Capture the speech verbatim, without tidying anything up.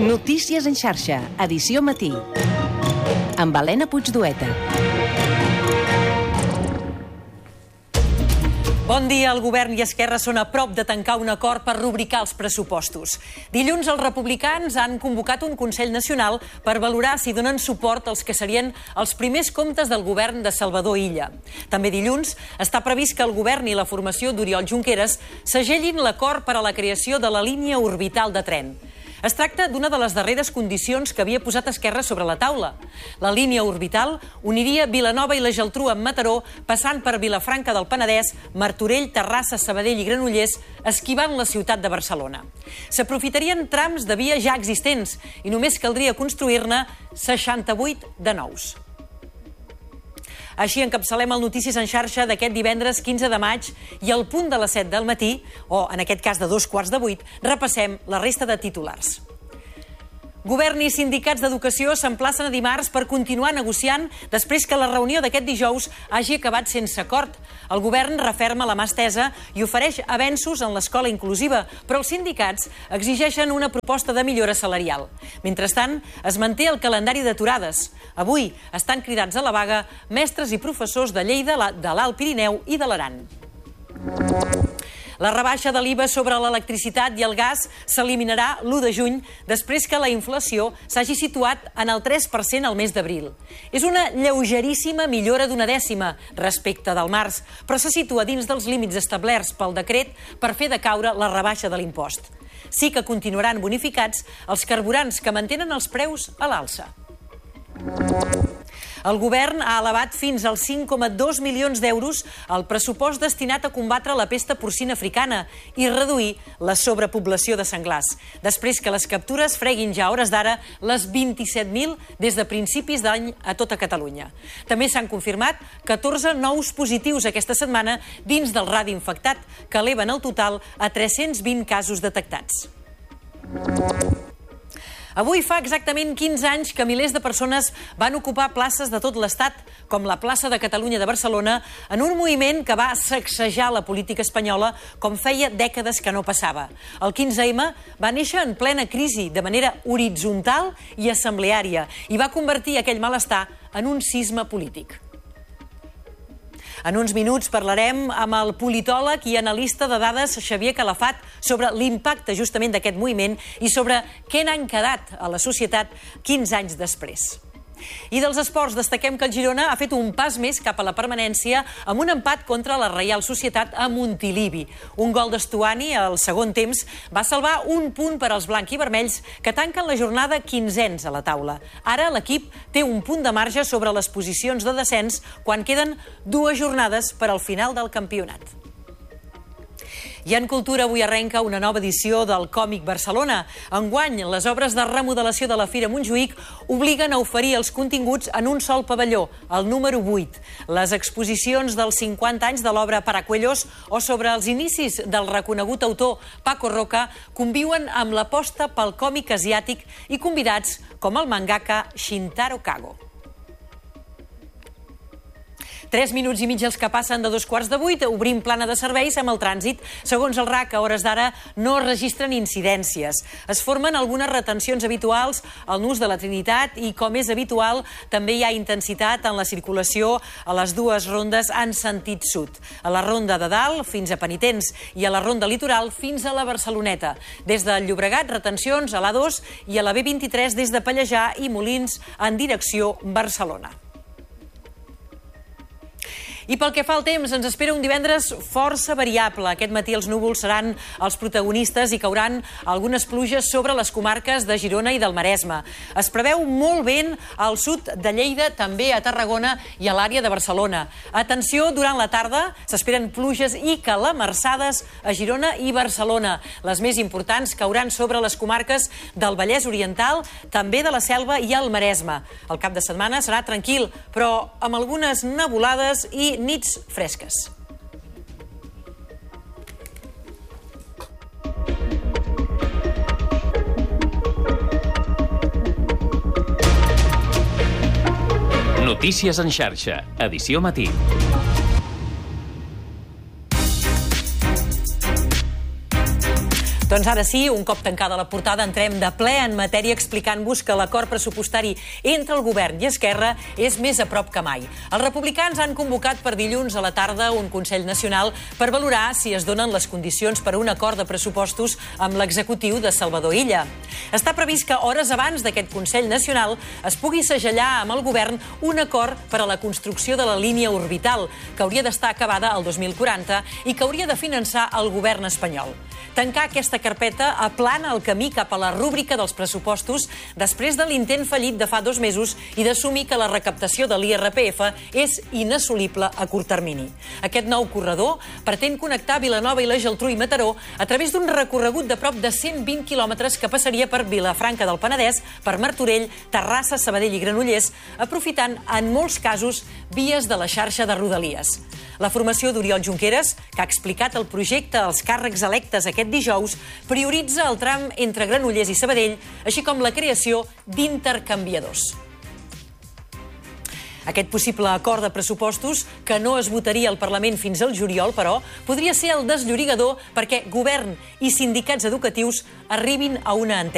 Notícies en xarxa, edició matí, amb Helena Puigdueta. Bon dia. El govern i Esquerra són a prop de tancar un acord per rubricar els pressupostos. Dilluns els republicans han convocat un Consell Nacional per valorar si donen suport als que serien els primers comptes del govern de Salvador Illa. També dilluns està previst que el govern i la formació d'Oriol Junqueras segellin l'acord per a la creació de la línia orbital de tren. Es tracta d'una de les darreres condicions que havia posat Esquerra sobre la taula. La línia orbital uniria Vilanova i la Geltrú amb Mataró, passant per Vilafranca del Penedès, Martorell, Terrassa, Sabadell i Granollers, esquivant la ciutat de Barcelona. S'aprofitarien trams de via ja existents i només caldria construir-ne seixanta-vuit de nous. Així encapçalem el Notícies en xarxa d'aquest divendres quinze de maig i al punt de les set del matí, o en aquest cas de dos quarts de vuit, repassem la resta de titulars. Govern i sindicats d'educació s'emplacen a dimarts per continuar negociant després que la reunió d'aquest dijous hagi acabat sense acord. El govern referma la mà estesa i ofereix avenços en l'escola inclusiva, però els sindicats exigeixen una proposta de millora salarial. Mentrestant, es manté el calendari d'aturades. Avui estan cridats a la vaga mestres i professors de Lleida, de l'Alt Pirineu i de l'Aran. La rebaixa de l'I V A sobre l'electricitat i el gas s'eliminarà l'u de juny després que la inflació s'hagi situat en el tres per cent al mes d'abril. És una lleugeríssima millora d'una dècima respecte del març, però se situa dins dels límits establerts pel decret per fer decaure la rebaixa de l'impost. Sí que continuaran bonificats els carburants que mantenen els preus a l'alça. El govern ha elevat fins als cinc coma dos milions d'euros el pressupost destinat a combatre la pesta porcina africana i reduir la sobrepoblació de senglars, després que les captures freguin ja a hores d'ara les vint-i-set mil des de principis d'any a tota Catalunya. També s'han confirmat catorze nous positius aquesta setmana dins del radi infectat, que eleven el total a tres-cents vint casos detectats. Avui fa exactament quinze anys que milers de persones van ocupar places de tot l'Estat, com la plaça de Catalunya de Barcelona, en un moviment que va sacsejar la política espanyola com feia dècades que no passava. El quinze ema va néixer en plena crisi, de manera horitzontal i assembleària, i va convertir aquell malestar en un sisme polític. En uns minuts parlarem amb el politòleg i analista de dades Xavier Calafat sobre l'impacte justament d'aquest moviment i sobre què n'han quedat a la societat quinze anys després. I dels esports destaquem que el Girona ha fet un pas més cap a la permanència amb un empat contra la Reial Societat a Montilivi. Un gol d'Estuani al segon temps va salvar un punt per als blanc i vermells que tanquen la jornada quinzens a la taula. Ara l'equip té un punt de marge sobre les posicions de descens quan queden dues jornades per al final del campionat. I en cultura avui arrenca una nova edició del Còmic Barcelona. Enguany, les obres de remodelació de la Fira Montjuïc obliguen a oferir els continguts en un sol pavelló, el número vuit. Les exposicions dels cinquanta anys de l'obra Paracuellos o sobre els inicis del reconegut autor Paco Roca conviuen amb l'aposta pel còmic asiàtic i convidats com el mangaka Shintaro Kago. Tres minuts i mig els que passen de dos quarts de vuit, obrim plana de serveis amb el trànsit. Segons el R A C, a hores d'ara no es registren incidències. Es formen algunes retencions habituals al nus de la Trinitat i, com és habitual, també hi ha intensitat en la circulació a les dues rondes en sentit sud. A la ronda de dalt fins a Penitents i a la ronda litoral fins a la Barceloneta. Des del Llobregat, retencions a l'A dos i a la B vint-i-tres des de Pallejà i Molins en direcció Barcelona. I pel que fa al temps, ens espera un divendres força variable. Aquest matí els núvols seran els protagonistes i cauran algunes pluges sobre les comarques de Girona i del Maresme. Es preveu molt vent al sud de Lleida, també a Tarragona i a l'àrea de Barcelona. Atenció, durant la tarda s'esperen pluges i calamarsades a Girona i Barcelona. Les més importants cauran sobre les comarques del Vallès Oriental, també de la Selva i el Maresme. El cap de setmana serà tranquil, però amb algunes nebulades i nits fresques. Notícies en xarxa, edició matí. Doncs ara sí, un cop tancada la portada, entrem de ple en matèria explicant-vos que l'acord pressupostari entre el govern i Esquerra és més a prop que mai. Els republicans han convocat per dilluns a la tarda un Consell Nacional per valorar si es donen les condicions per a un acord de pressupostos amb l'executiu de Salvador Illa. Està previst que hores abans d'aquest Consell Nacional es pugui segellar amb el govern un acord per a la construcció de la línia orbital, que hauria d'estar acabada el dos mil quaranta i que hauria de finançar el govern espanyol. Tancar aquesta carpeta aplana el camí cap a la rúbrica dels pressupostos després de l'intent fallit de fa dos mesos i d'assumir que la recaptació de l'I R P F és inassolible a curt termini. Aquest nou corredor pretén connectar Vilanova i la Geltrú i Mataró a través d'un recorregut de prop de cent vint quilòmetres que passaria per Vilafranca del Penedès, per Martorell, Terrassa, Sabadell i Granollers, aprofitant en molts casos vies de la xarxa de Rodalies. La formació d'Oriol Junqueras, que ha explicat el projecte als càrrecs electes aquest dijous, prioritza el tram entre Granollers i Sabadell, així com la creació d'intercanviadors. Aquest possible acord de pressupostos, que no es votaria al Parlament fins al juliol, però, podria ser el desllorigador perquè govern i sindicats educatius arribin a una entesa.